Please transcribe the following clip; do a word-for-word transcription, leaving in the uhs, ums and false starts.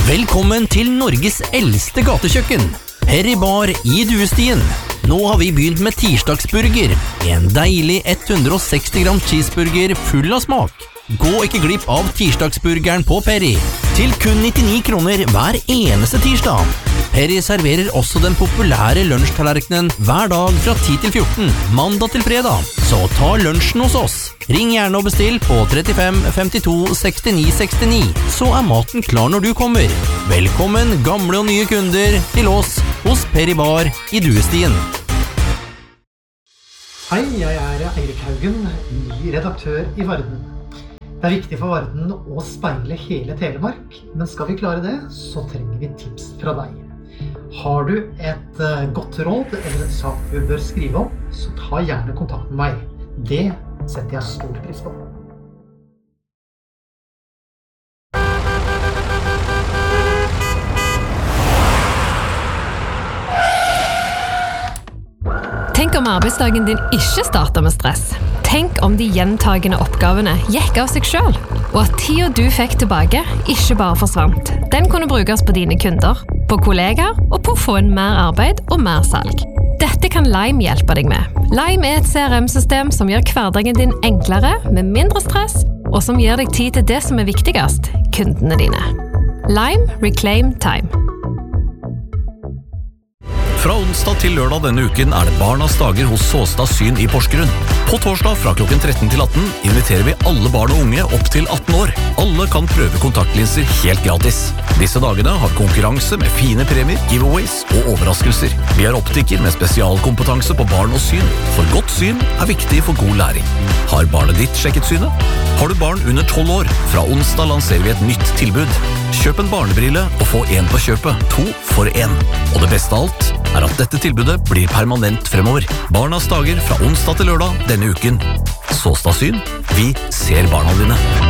Velkommen til Norges eldste gatekjøkken, Perry Bar i Duestien. Nå har vi begynt med tirsdagsburger, en deilig hundre og seksti gram cheeseburger full av smak. Gå ikke glipp av tirsdagsburgeren på Perry, til kun nittini kroner hver eneste tirsdag. Perry serverer også den populære lunsjtallerkenen hver dag fra ti til fjorten, mandag til fredag. Så ta lunsjen hos oss. Ring gjerne og bestill på trettifem femtito sekstini sekstini, så er maten klar når du kommer. Velkommen gamle og nye kunder til oss hos Perry Bar i Duestien. Hei, jeg er Eirik Haugen, ny redaktør i Varden. Det er viktig for Varden å speile hele Telemark, men skal vi klare det, så trenger vi tips fra deg. Har du et godt råd eller en sak du bør skrive om, så ta gjerne kontakt med meg. Det setter jeg stor pris på. Tenk om arbeidsdagen din ikke starter med stress. Tenk om de gjentagende oppgavene gikk av seg selv, og at tiden du fikk tilbake ikke bare forsvant. Den kunne brukes på dine kunder, på kollegaer og på å få en mer arbeid og mer salg. Dette kan Lime hjelpe deg med. Lime er et C R M-system som gjør hverdagen din enklere, med mindre stress, og som gir deg tid til det som er viktigst, kundene dine. Lime Reclaim Time. Fra onsdag til lørdag denne uken er det Barnas dager hos Såstad Syn i Porsgrunn. På torsdag fra klokken tretten til atten inviterer vi alle barn og unge opp til atten år. Alle kan prøve kontaktlinser helt gratis. Disse dagene har konkurranse med fine premier, giveaways og overraskelser. Vi er optiker med spesialkompetanse på barn og syn, for godt syn er viktig for god læring. Har barnet ditt sjekket synet? Har du barn under tolv år? Fra onsdag lanserer vi et nytt tilbud. Kjøp en barnebrille og få en på kjøpet, to for en. Og det beste av alt er at dette tilbudet blir permanent fremover. Barnas dager fra onsdag til lørdag denne uken. Såstad Syn, vi ser barna dine.